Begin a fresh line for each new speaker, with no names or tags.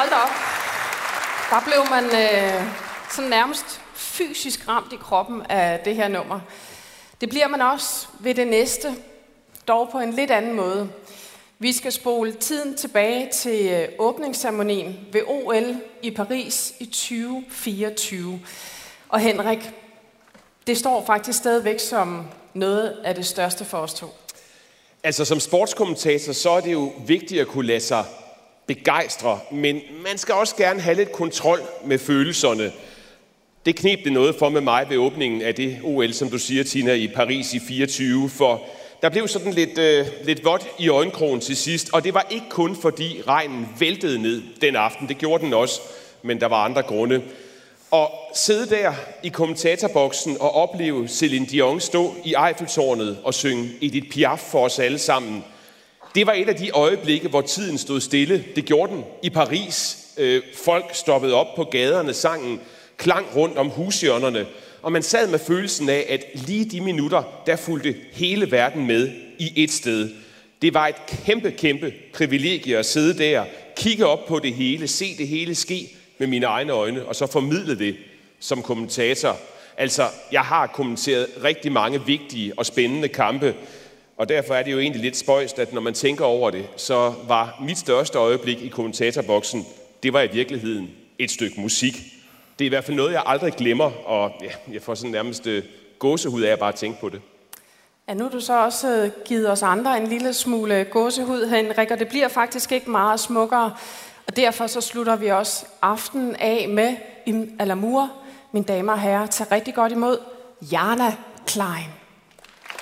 Hold da op. Der blev man sådan nærmest fysisk ramt i kroppen af det her nummer. Det bliver man også ved det næste, dog på en lidt anden måde. Vi skal spole tiden tilbage til åbningsceremonien ved OL i Paris i 2024. Og Henrik, det står faktisk stadigvæk som noget af det største for os to.
Altså som sportskommentator, så er det jo vigtigt at kunne lade sig begejstre, men man skal også gerne have lidt kontrol med følelserne. Det kneb det noget for med mig ved åbningen af det OL, som du siger, Tina, i Paris i 24, for der blev sådan lidt vådt i øjenkrogen til sidst, og det var ikke kun fordi regnen væltede ned den aften, det gjorde den også, men der var andre grunde. Og sidde der i kommentatorboksen og opleve Céline Dion stå i Eiffeltårnet og synge Edith Piaf for os alle sammen, det var et af de øjeblikke, hvor tiden stod stille. Det gjorde den i Paris. Folk stoppede op på gaderne, sangen klang rundt om hushjørnerne, og man sad med følelsen af, at lige de minutter, der fulgte hele verden med i et sted. Det var et kæmpe privilegie at sidde der, kigge op på det hele, se det hele ske med mine egne øjne, og så formidle det som kommentator. Altså, jeg har kommenteret rigtig mange vigtige og spændende kampe, og derfor er det jo egentlig lidt spøjst, at når man tænker over det, så var mit største øjeblik i kommentatorboksen, det var i virkeligheden et stykke musik. Det er i hvert fald noget, jeg aldrig glemmer, og jeg får sådan nærmest gåsehud af at bare tænke på det.
Ja, nu har du så også givet os andre en lille smule gåsehud, Henrik, og det bliver faktisk ikke meget smukkere. Og derfor så slutter vi også aftenen af med Im Al Amour. Mine damer og herrer, tag rigtig godt imod Jana Klein.